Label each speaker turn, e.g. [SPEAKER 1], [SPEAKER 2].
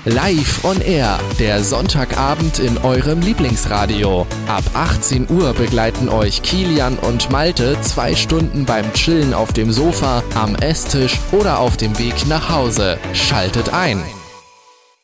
[SPEAKER 1] Live on Air, der Sonntagabend in eurem Lieblingsradio. Ab 18 Uhr begleiten euch Kilian und Malte 2 Stunden beim Chillen auf dem Sofa, am Esstisch oder auf dem Weg nach Hause. Schaltet ein!